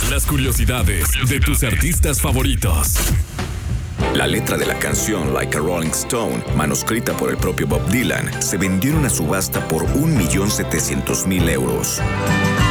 Las curiosidades de tus artistas favoritos. La letra de la canción Like a Rolling Stone, manuscrita por el propio Bob Dylan, se vendió en una subasta por 1.700.000 euros.